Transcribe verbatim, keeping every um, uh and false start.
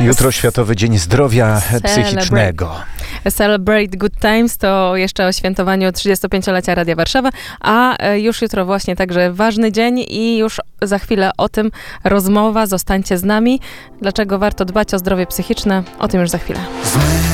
Jutro Światowy Dzień Zdrowia Psychicznego. Celebrate Good Times to jeszcze o świętowaniu trzydziestopięciolecia Radia Warszawa, a już jutro właśnie także ważny dzień i już za chwilę o tym rozmowa. Zostańcie z nami. Dlaczego warto dbać o zdrowie psychiczne? O tym już za chwilę.